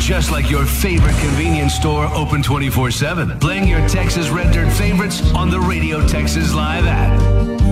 just like your favorite convenience store open 24/7. Playing your Texas Red Dirt favorites on the Radio Texas Live app.